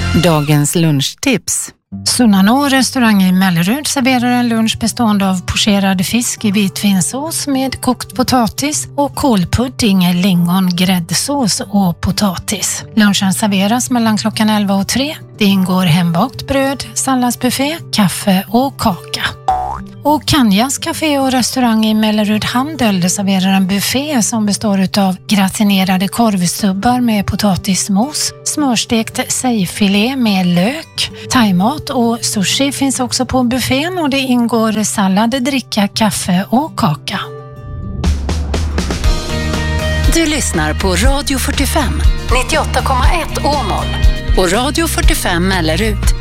Dagens lunchtips. Sunnanå restaurang i Mellerud serverar en lunch bestående av pocherad fisk i vitvinsås med kokt potatis och kålpudding, lingon, gräddsås och potatis. Lunchen serveras mellan klockan 11 och 3. Det ingår hembakt bröd, salladsbuffé, kaffe och kaka. Och Kanjas café och restaurang i Mellerud Handel serverar en buffé som består av gratinerade korvstubbar med potatismos, smörstekt sejfilé med lök, thaimat och sushi finns också på buffén och det ingår sallad, dricka, kaffe och kaka. Du lyssnar på Radio 45, 98,1 Åmål och Radio 45 Mellerud.